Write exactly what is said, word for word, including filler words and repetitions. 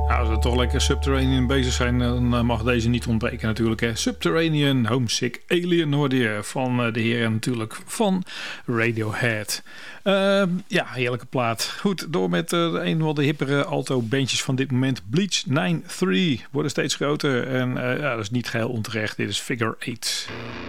Nou, als we toch lekker Subterranean bezig zijn, dan mag deze niet ontbreken natuurlijk. Hè. Subterranean Homesick Alien hoorde je van de heren natuurlijk van Radiohead. Uh, ja, heerlijke plaat. Goed, door met uh, een van de hippere alto-bandjes van dit moment. Bleach nine three worden steeds groter en uh, ja, dat is niet geheel onterecht. Dit is Figure eight.